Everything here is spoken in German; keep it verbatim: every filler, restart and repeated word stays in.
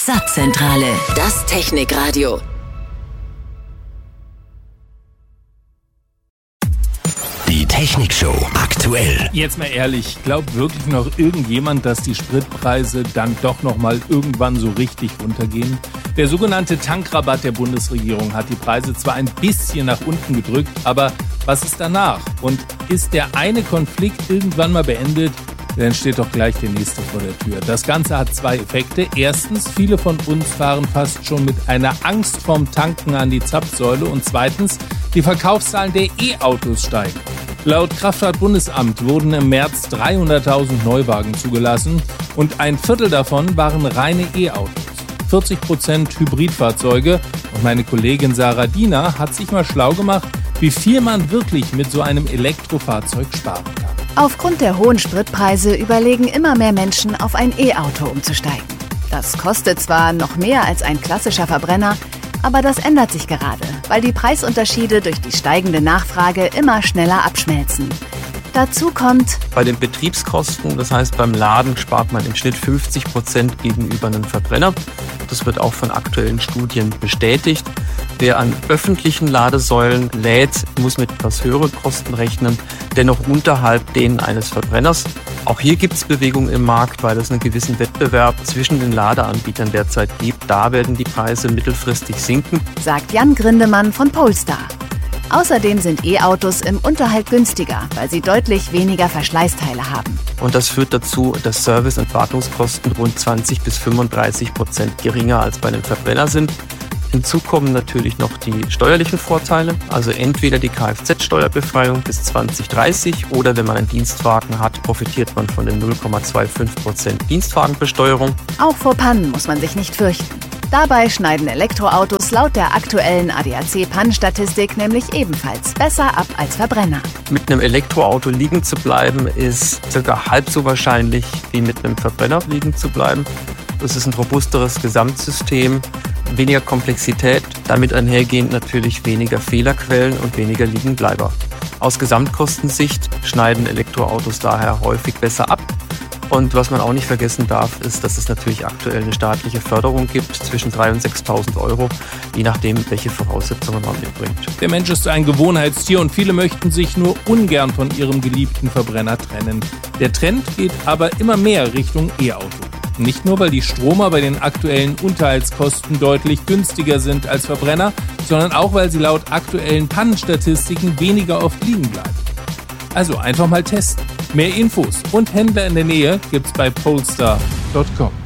Saatzentrale, das Technikradio. Die Technikshow aktuell. Jetzt mal ehrlich, glaubt wirklich noch irgendjemand, dass die Spritpreise dann doch noch mal irgendwann so richtig runtergehen? Der sogenannte Tankrabatt der Bundesregierung hat die Preise zwar ein bisschen nach unten gedrückt, aber was ist danach? Und ist der eine Konflikt irgendwann mal beendet, dann steht doch gleich der nächste vor der Tür. Das Ganze hat zwei Effekte. Erstens, viele von uns fahren fast schon mit einer Angst vorm Tanken an die Zapfsäule. Und zweitens, die Verkaufszahlen der E-Autos steigen. Laut Kraftfahrtbundesamt wurden im März dreihunderttausend Neuwagen zugelassen und ein Viertel davon waren reine E-Autos. vierzig Prozent Hybridfahrzeuge. Und meine Kollegin Sarah Diener hat sich mal schlau gemacht, wie viel man wirklich mit so einem Elektrofahrzeug sparen kann. Aufgrund der hohen Spritpreise überlegen immer mehr Menschen, auf ein E-Auto umzusteigen. Das kostet zwar noch mehr als ein klassischer Verbrenner, aber das ändert sich gerade, weil die Preisunterschiede durch die steigende Nachfrage immer schneller abschmelzen. Dazu kommt: Bei den Betriebskosten, das heißt beim Laden, spart man im Schnitt fünfzig Prozent gegenüber einem Verbrenner. Das wird auch von aktuellen Studien bestätigt. Wer an öffentlichen Ladesäulen lädt, muss mit etwas höheren Kosten rechnen, dennoch unterhalb denen eines Verbrenners. Auch hier gibt es Bewegung im Markt, weil es einen gewissen Wettbewerb zwischen den Ladeanbietern derzeit gibt. Da werden die Preise mittelfristig sinken, sagt Jan Grindemann von Polestar. Außerdem sind E-Autos im Unterhalt günstiger, weil sie deutlich weniger Verschleißteile haben. Und das führt dazu, dass Service- und Wartungskosten rund zwanzig bis fünfunddreißig Prozent geringer als bei einem Verbrenner sind. Hinzu kommen natürlich noch die steuerlichen Vorteile, also entweder die Kfz-Steuerbefreiung bis zwanzig dreißig oder wenn man einen Dienstwagen hat, profitiert man von den null Komma fünfundzwanzig Prozent Dienstwagenbesteuerung. Auch vor Pannen muss man sich nicht fürchten. Dabei schneiden Elektroautos laut der aktuellen A D A C-Pannenstatistik nämlich ebenfalls besser ab als Verbrenner. Mit einem Elektroauto liegen zu bleiben ist circa halb so wahrscheinlich wie mit einem Verbrenner liegen zu bleiben. Das ist ein robusteres Gesamtsystem, weniger Komplexität, damit einhergehend natürlich weniger Fehlerquellen und weniger Liegenbleiber. Aus Gesamtkostensicht schneiden Elektroautos daher häufig besser ab. Und was man auch nicht vergessen darf, ist, dass es natürlich aktuell eine staatliche Förderung gibt zwischen dreitausend und sechstausend Euro, je nachdem, welche Voraussetzungen man mitbringt. Der Mensch ist ein Gewohnheitstier und viele möchten sich nur ungern von ihrem geliebten Verbrenner trennen. Der Trend geht aber immer mehr Richtung E-Auto. Nicht nur, weil die Stromer bei den aktuellen Unterhaltskosten deutlich günstiger sind als Verbrenner, sondern auch, weil sie laut aktuellen Pannenstatistiken weniger oft liegen bleiben. Also einfach mal testen. Mehr Infos und Händler in der Nähe gibt's bei polestar punkt com.